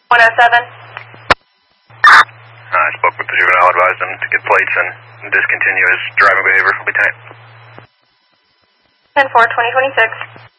107. I spoke with the juvenile, advised him to get plates and discontinue his driving behavior. Will be tight. 10-4, 2026.